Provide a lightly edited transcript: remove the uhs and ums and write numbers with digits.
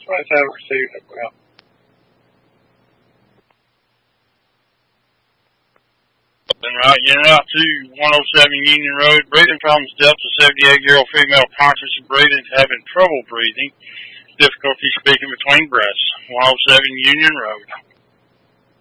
Let's have received it. Well. Right, you're out to 107 Union Road. Breathing problems dealt to 78-year-old female conscious of breathing, having trouble breathing, difficulty speaking between breaths. 107 Union Road.